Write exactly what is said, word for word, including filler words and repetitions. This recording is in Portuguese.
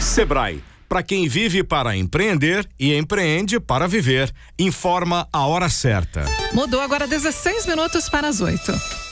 Sebrae, para quem vive para empreender e empreende para viver. Informa a hora certa. Mudou agora dezesseis minutos para as oito.